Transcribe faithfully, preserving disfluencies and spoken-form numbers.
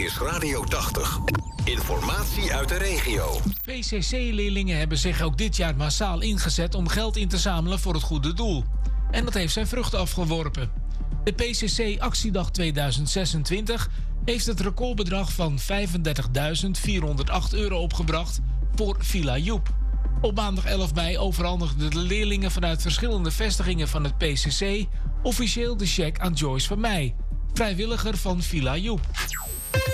is Radio tachtig. Informatie uit de regio. P C C-leerlingen hebben zich ook dit jaar massaal ingezet om geld in te zamelen voor het goede doel. En dat heeft zijn vruchten afgeworpen. De P C C-actiedag tweeduizend zesentwintig heeft het recordbedrag van vijfendertigduizend vierhonderdacht euro opgebracht voor Villa Joep. Op maandag elf mei overhandigden de leerlingen vanuit verschillende vestigingen van het P C C officieel de cheque aan Joyce van Meij, vrijwilliger van Villa Joep.